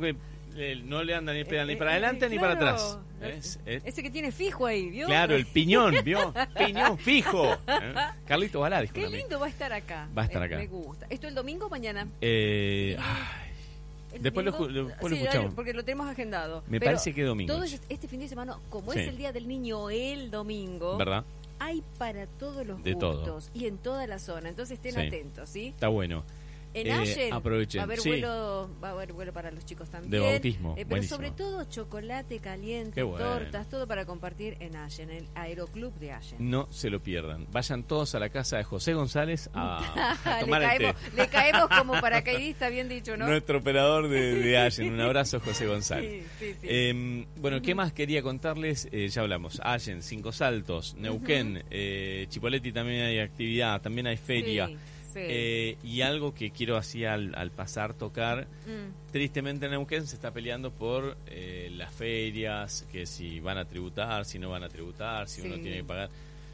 que no le anda ni para adelante ni para atrás. Ese que tiene fijo ahí, ¿vio? Claro, el piñón, ¿vio? Piñón fijo. Carlito Balá dijo. Qué lindo va a estar acá. Va a estar acá. Me gusta. ¿Esto el domingo o mañana? Después lo escuchamos. Porque lo tenemos agendado. Me parece que domingo. Todo este fin de semana, como es el Día del Niño el domingo, ¿verdad? Hay para todos los de gustos todo. Y en toda la zona. Entonces estén atentos, ¿sí? Está bueno. En Allen aprovechen. va a haber vuelo para los chicos también. De bautismo. Pero buenísimo. sobre todo chocolate caliente, bueno. tortas, todo para compartir en Allen, el Aeroclub de Allen. No se lo pierdan. Vayan todos a la casa de José González a tomar el té. Le caemos como paracaidista, bien dicho, ¿no? Nuestro operador de Allen. Un abrazo, José González. Sí. Bueno, ¿qué más quería contarles? Ya hablamos. Allen, Cinco Saltos, Neuquén, Chipoleti también hay actividad, también hay feria. Y algo que quiero así al pasar tocar, tristemente Neuquén se está peleando por las ferias, que si van a tributar, si no van a tributar, si uno tiene que pagar.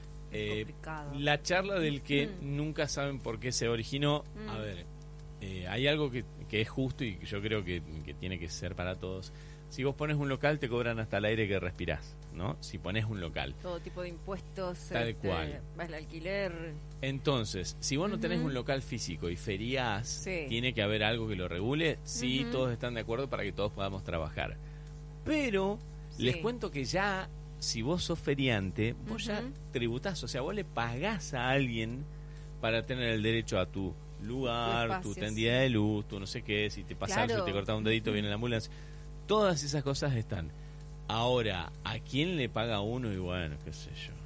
La charla del que nunca saben por qué se originó. A ver, hay algo que es justo y que yo creo que tiene que ser para todos. Si vos pones un local, te cobran hasta el aire que respirás, ¿no? Si pones un local. Todo tipo de impuestos. Tal cual. El alquiler. Entonces, si vos no tenés un local físico y feriás, tiene que haber algo que lo regule. Sí, todos están de acuerdo para que todos podamos trabajar. Pero les cuento que ya, si vos sos feriante, vos ya tributás. O sea, vos le pagás a alguien para tener el derecho a tu lugar, tu tendida de luz, tu no sé qué. Si te pasás algo, te cortás un dedito, viene la ambulancia. Todas esas cosas están. Ahora, ¿a quién le paga uno? Y bueno, qué sé yo.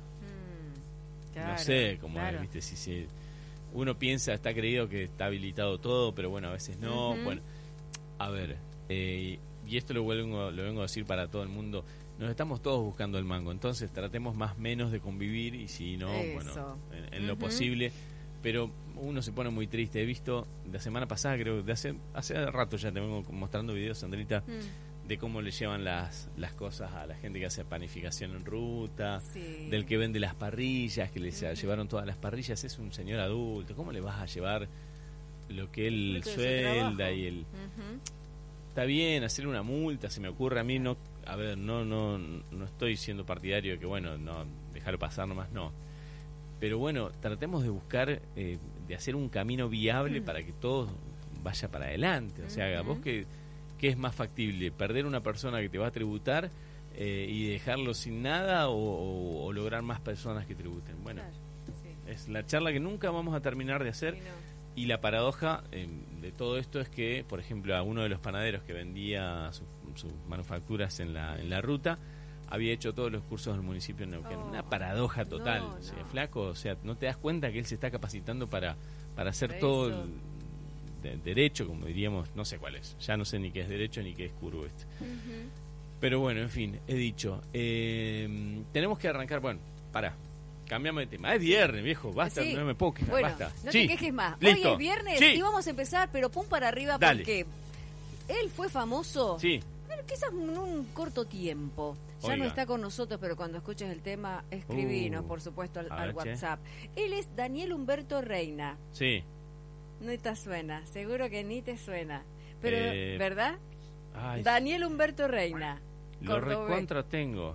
No sé cómo es, ¿viste? Si uno piensa, está creído que está habilitado todo, pero bueno, a veces no. Bueno, a ver, y esto lo vengo a decir para todo el mundo. Nos estamos todos buscando el mango, entonces tratemos más menos de convivir y si no, bueno, en lo posible. Pero uno se pone muy triste. He visto la semana pasada, creo, hace rato ya te vengo mostrando videos, Sandrita, de cómo le llevan las cosas a la gente que hace panificación en ruta, del que vende las parrillas, que les llevaron todas las parrillas. Es un señor adulto, ¿cómo le vas a llevar lo que él suelda y el... Está bien hacer una multa, se me ocurre a mí, no, a ver, no estoy siendo partidario de que bueno, no dejarlo pasar nomás, no. Pero bueno, tratemos de buscar, de hacer un camino viable para que todo vaya para adelante. O sea, vos que es más factible, perder una persona que te va a tributar y dejarlo sin nada o lograr más personas que tributen. Bueno, es la charla que nunca vamos a terminar de hacer. Y la paradoja de todo esto es que, por ejemplo, a uno de los panaderos que vendía sus manufacturas en la ruta, había hecho todos los cursos del municipio de Neuquén. Una paradoja total. O sea, flaco, o sea, no te das cuenta que él se está capacitando para hacer todo el derecho, como diríamos, no sé cuál es. Ya no sé ni qué es derecho ni qué es curvo este. Pero bueno, en fin, he dicho. Tenemos que arrancar, bueno, cambiame de tema. Es viernes, viejo, basta, no me puedo quejar, basta. No te quejes más. Listo. Hoy es viernes y vamos a empezar, pero pum para arriba. Dale. Porque él fue famoso. Pero quizás en un corto tiempo. Ya no está con nosotros, pero cuando escuches el tema, escribinos, por supuesto, al WhatsApp. Él es Daniel Humberto Reina. Sí. No te suena, seguro que ni te suena. Pero, ¿verdad? Ay, Daniel Humberto Reina. Lo recontra tengo.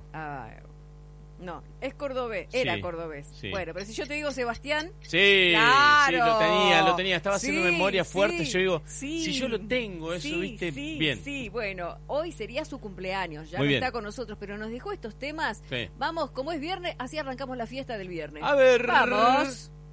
No, es cordobés, era cordobés. Bueno, pero si yo te digo Sebastián... Claro. Sí, lo tenía. Estaba haciendo memoria fuerte. Yo digo, si yo lo tengo, eso, ¿viste? Bien. Sí, bueno, hoy sería su cumpleaños. Ya no está con nosotros, pero nos dejó estos temas. Vamos, como es viernes, así arrancamos la fiesta del viernes. A ver. ¡Vamos!